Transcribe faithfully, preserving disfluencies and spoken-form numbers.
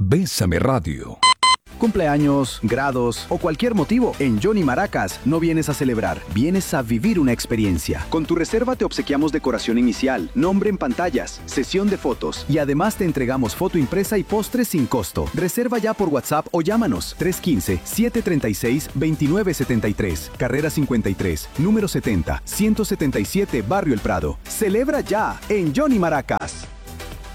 Bésame Radio. Cumpleaños, grados o cualquier motivo, en Johnny Maracas no vienes a celebrar, vienes a vivir una experiencia. Con tu reserva te obsequiamos decoración inicial, nombre en pantallas, sesión de fotos y además te entregamos foto impresa y postres sin costo. Reserva ya por WhatsApp o llámanos tres uno cinco, siete tres seis, dos nueve siete tres, carrera cincuenta y tres, número setenta, ciento setenta y siete, Barrio El Prado. Celebra ya en Johnny Maracas.